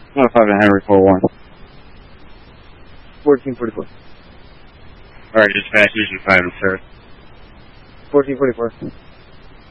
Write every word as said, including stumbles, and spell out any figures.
one oh five and Henry four one. fourteen forty-four. Alright, dispatch, usually five and sir. fourteen forty-four.